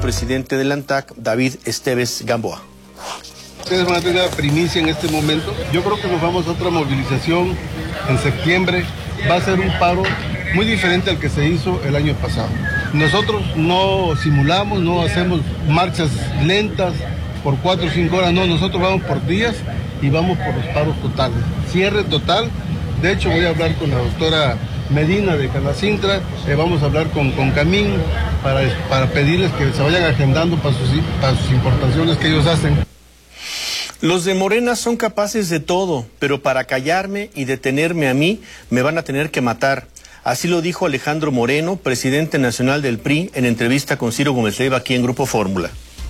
presidente del ANTAC, David Esteves Gamboa. Ustedes van a tener primicia en este momento. Yo creo que nos vamos a otra movilización en septiembre. Va a ser un paro muy diferente al que se hizo el año pasado. Nosotros no simulamos, no hacemos marchas lentas por 4 o 5 horas, no, nosotros vamos por días y vamos por los paros totales. Cierre total. De hecho, voy a hablar con la doctora Medina de Canacintra, vamos a hablar con Camín para pedirles que se vayan agendando para sus importaciones que ellos hacen. Los de Morena son capaces de todo, pero para callarme y detenerme a mí, me van a tener que matar. Así lo dijo Alejandro Moreno, presidente nacional del PRI, en entrevista con Ciro Gómez Leiva aquí en Grupo Fórmula.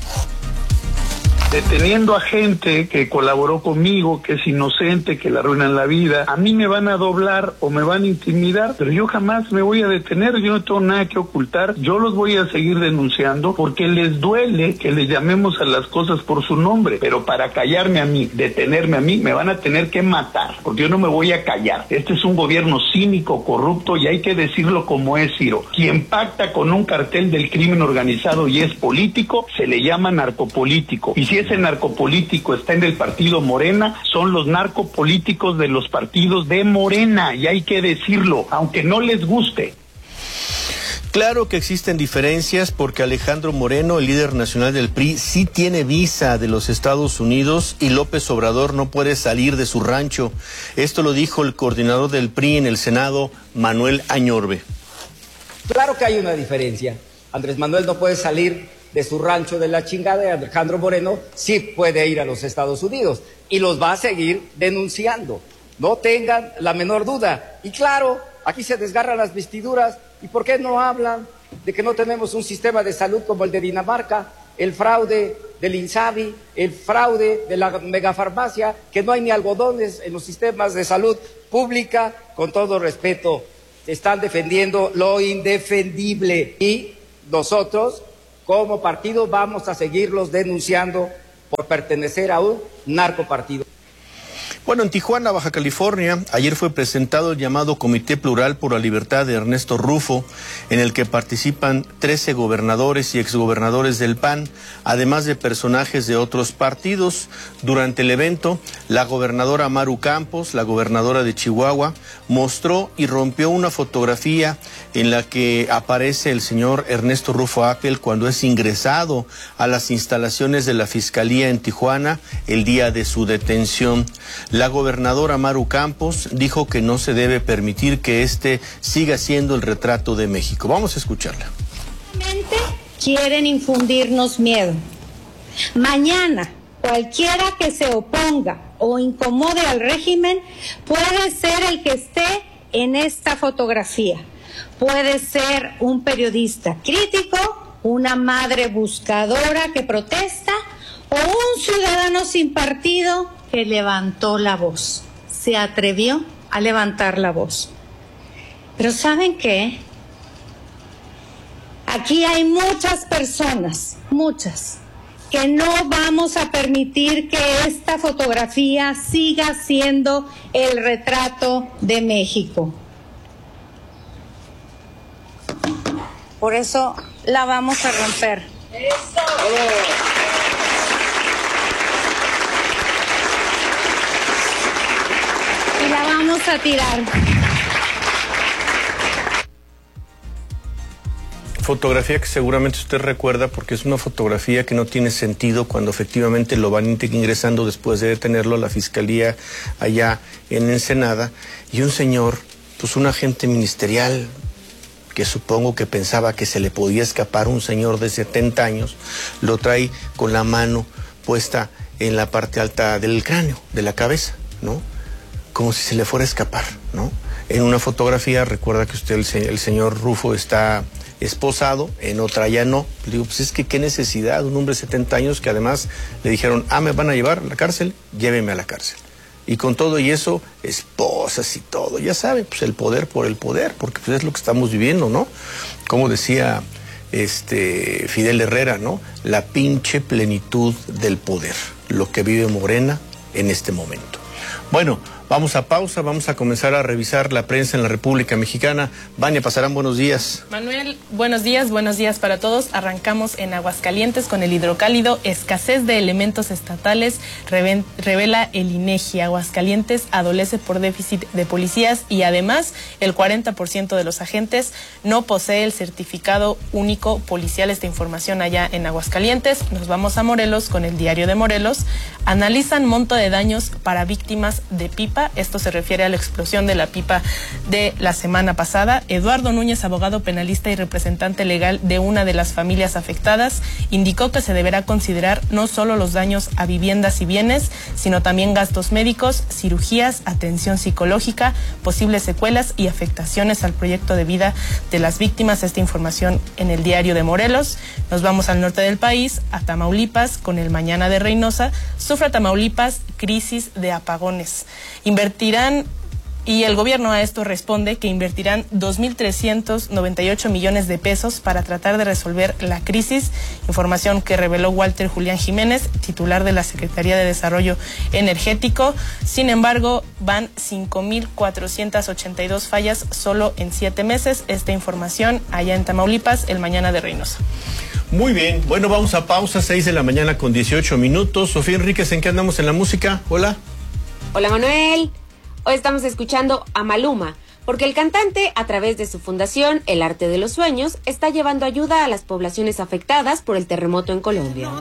Deteniendo a gente que colaboró conmigo, que es inocente, que le arruinan la vida, a mí me van a doblar o me van a intimidar, pero yo jamás me voy a detener, yo no tengo nada que ocultar, yo los voy a seguir denunciando porque les duele que les llamemos a las cosas por su nombre, pero para callarme a mí, detenerme a mí, me van a tener que matar, porque yo no me voy a callar. Este es un gobierno cínico, corrupto, y hay que decirlo como es, Ciro. Quien pacta con un cartel del crimen organizado y es político, se le llama narcopolítico, y si ese narcopolítico está en el partido Morena, son los narcopolíticos de los partidos de Morena, y hay que decirlo, aunque no les guste. Claro que existen diferencias porque Alejandro Moreno, el líder nacional del PRI, sí tiene visa de los Estados Unidos y López Obrador no puede salir de su rancho. Esto lo dijo el coordinador del PRI en el Senado, Manuel Añorbe. Claro que hay una diferencia. Andrés Manuel no puede salir de su rancho de la chingada, y Alejandro Moreno sí puede ir a los Estados Unidos y los va a seguir denunciando. No tengan la menor duda. Y claro, aquí se desgarran las vestiduras. ¿Y por qué no hablan de que no tenemos un sistema de salud como el de Dinamarca? El fraude del INSABI, el fraude de la megafarmacia, que no hay ni algodones en los sistemas de salud pública. Con todo respeto, están defendiendo lo indefendible y nosotros como partido vamos a seguirlos denunciando por pertenecer a un narcopartido. Bueno, en Tijuana, Baja California, ayer fue presentado el llamado Comité Plural por la Libertad de Ernesto Rufo, en el que participan 13 gobernadores y exgobernadores del PAN, además de personajes de otros partidos. Durante el evento, la gobernadora Maru Campos, la gobernadora de Chihuahua, mostró y rompió una fotografía en la que aparece el señor Ernesto Rufo Appel cuando es ingresado a las instalaciones de la Fiscalía en Tijuana el día de su detención. La gobernadora Maru Campos dijo que no se debe permitir que este siga siendo el retrato de México. Vamos a escucharla. Quieren infundirnos miedo. Mañana, cualquiera que se oponga o incomode al régimen puede ser el que esté en esta fotografía. Puede ser un periodista crítico, una madre buscadora que protesta o un ciudadano sin partido que levantó la voz, se atrevió a levantar la voz. Pero ¿saben qué? Aquí hay muchas personas, muchas, que no vamos a permitir que esta fotografía siga siendo el retrato de México. Por eso la vamos a romper. ¡Eso! Y la vamos a tirar. Fotografía que seguramente usted recuerda porque es una fotografía que no tiene sentido cuando efectivamente lo van ingresando después de detenerlo a la fiscalía allá en Ensenada, y un señor, pues un agente ministerial que supongo que pensaba que se le podía escapar un señor de 70 años, lo trae con la mano puesta en la parte alta del cráneo, de la cabeza, ¿no? Como si se le fuera a escapar, ¿no? En una fotografía, recuerda que usted, el señor Rufo está esposado, en otra ya no. Le digo, pues es que qué necesidad, un hombre de 70 años que además le dijeron, me van a llevar a la cárcel, lléveme a la cárcel. Y con todo y eso, esposas y todo, ya sabe, pues el poder por el poder, porque pues es lo que estamos viviendo, ¿no? Como decía Fidel Herrera, ¿no? La pinche plenitud del poder, lo que vive Morena en este momento. Bueno, Vamos a pausa, vamos a comenzar a revisar la prensa en la República Mexicana. Vania Pasarán, buenos días. Manuel, buenos días para todos. Arrancamos en Aguascalientes con el hidrocálido. Escasez de elementos estatales, revela el INEGI. Aguascalientes adolece por déficit de policías y además el 40% de los agentes no posee el certificado único policial. Esta información allá en Aguascalientes. Nos vamos a Morelos con el Diario de Morelos. Analizan monto de daños para víctimas de pipa. Esto se refiere a la explosión de la pipa de la semana pasada. Eduardo Núñez, abogado penalista y representante legal de una de las familias afectadas, indicó que se deberá considerar no solo los daños a viviendas y bienes, sino también gastos médicos, cirugías, atención psicológica, posibles secuelas y afectaciones al proyecto de vida de las víctimas. Esta información en el Diario de Morelos. Nos vamos al norte del país, a Tamaulipas, con el Mañana de Reynosa. Sufre Tamaulipas crisis de apagones. Y el gobierno a esto responde que invertirán 2.398 millones de pesos para tratar de resolver la crisis. Información que reveló Walter Julián Jiménez, titular de la Secretaría de Desarrollo Energético. Sin embargo, van 5.482 fallas solo en 7 meses. Esta información allá en Tamaulipas, el Mañana de Reynosa. Muy bien, bueno, vamos a pausa, 6 de la mañana con 18 minutos. Sofía Enríquez, ¿en qué andamos en la música? Hola. Hola Manuel, hoy estamos escuchando a Maluma, porque el cantante, a través de su fundación El Arte de los Sueños, está llevando ayuda a las poblaciones afectadas por el terremoto en Colombia.